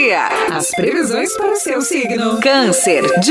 dia. As previsões para o seu signo. Câncer, de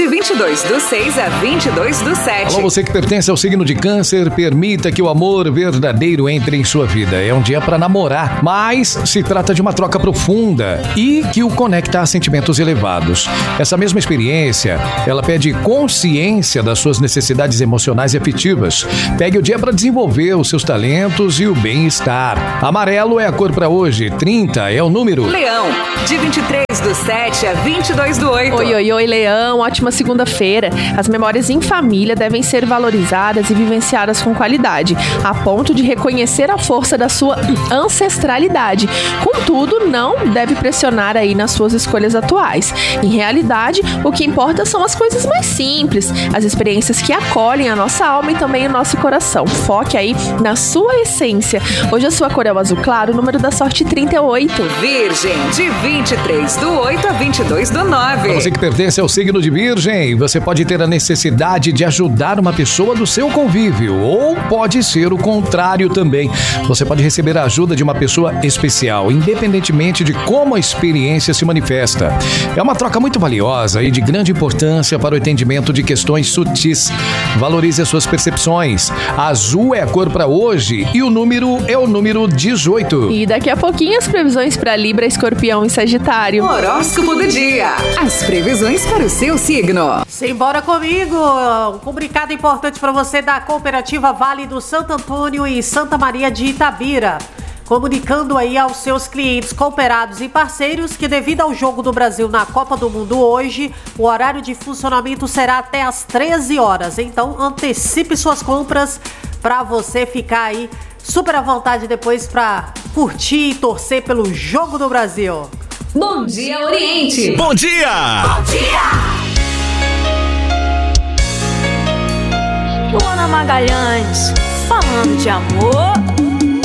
22/6 a 22/7. Alô, você que pertence ao signo de Câncer, permita que o amor verdadeiro entre em sua vida. É um dia para namorar, mas se trata de uma troca profunda e que o conecta a sentimentos elevados. Essa mesma experiência, ela pede consciência das suas necessidades emocionais e afetivas. Pegue o dia para desenvolver os seus talentos e o bem-estar. Amarelo é a cor para hoje, 30 é o número. Leão, de 23/7 a 22/8. Oi, Leão, ótima segunda-feira. As memórias em família devem ser valorizadas e vivenciadas com qualidade, a ponto de reconhecer a força da sua ancestralidade. Contudo, não deve pressionar aí nas suas escolhas atuais. Em realidade, o que importa são as coisas mais simples, as experiências que acolhem a nossa alma e também o nosso coração. Foque aí na sua essência. Hoje a sua cor é o azul claro, o número da sorte 38. Virgem, de 23/8 a 22/9. Para você que pertence ao signo de Virgem, você pode ter a necessidade de ajudar uma pessoa do seu convívio, ou pode ser o contrário também. Você pode receber a ajuda de uma pessoa especial, independentemente de como a experiência se manifesta. É uma troca muito valiosa e de grande importância para o entendimento de questões sutis. Valorize as suas percepções. Azul é a cor para hoje e o número é o número 18. E daqui a pouquinho as previsões para Libra, Escorpião e Sagitário. Horóscopo do dia. As previsões para o seu signo. Simbora comigo! Um comunicado importante para você da Cooperativa Vale do Santo Antônio e Santa Maria de Itabira. Comunicando aí aos seus clientes cooperados e parceiros que, devido ao jogo do Brasil na Copa do Mundo hoje, o horário de funcionamento será até às 13 horas. Então, antecipe suas compras para você ficar aí super à vontade depois para curtir e torcer pelo jogo do Brasil. Bom dia, Oriente! Bom dia! Bom dia! Luana Magalhães, falando de amor.